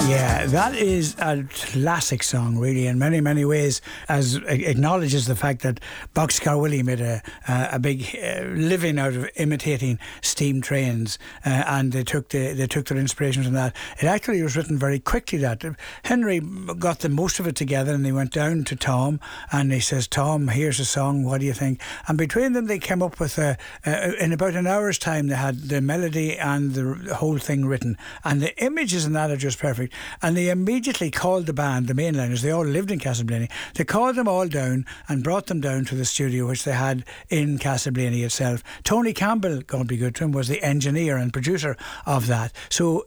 Yeah, that is a classic song, really, in many, many ways, as acknowledges the fact that Boxcar Willie made a big living out of imitating steam trains, and they took their inspiration from that. It actually was written very quickly. That Henry got the most of it together, and they went down to Tom, and he says, "Tom, here's a song. What do you think?" And between them, they came up with in about an hour's time, they had the melody and the whole thing written, and the images in that are just perfect. And they immediately called the band, the mainliners, they all lived in Castleblaney. They called them all down and brought them down to the studio, which they had in Castleblaney itself. Tony Campbell, God be good to him, was the engineer and producer of that. So